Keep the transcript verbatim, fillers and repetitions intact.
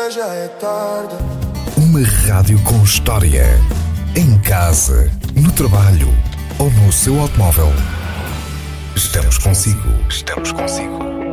chega já é tarde. Uma rádio com história. Em casa, no trabalho ou no seu automóvel. Estamos consigo. Estamos consigo.